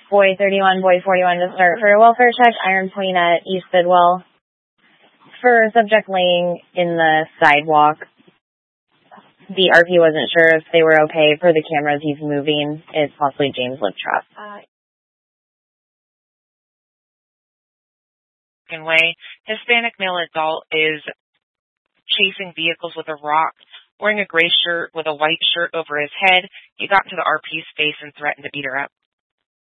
Boy 31, Boy 41 to start for a welfare check, Iron Point at East Bidwell. For subject laying in the sidewalk, the RP wasn't sure if they were okay. Per the cameras, he's moving. It's possibly James Liptrap. Way, Hispanic male adult is chasing vehicles with a rock, wearing a gray shirt with a white shirt over his head. He got into the RP's face and threatened to beat her up.